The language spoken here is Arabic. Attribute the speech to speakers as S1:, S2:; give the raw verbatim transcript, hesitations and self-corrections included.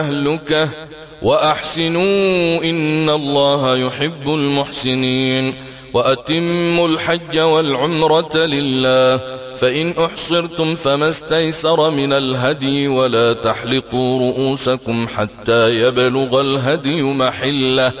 S1: أهلكه وأحسنوا إن الله يحب المحسنين. وأتموا الحج والعمرة لله، فإن أحصرتم فما استيسر من الهدي، ولا تحلقوا رؤوسكم حتى يبلغ الهدي محله،